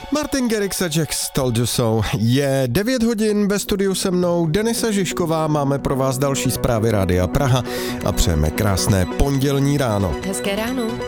Martin Garrix a Jax Told You So. Je 9 hodin, ve studiu se mnou Denisa Žižková, máme pro vás další zprávy Rádia Praha a přejeme krásné pondělní ráno. Hezké ráno.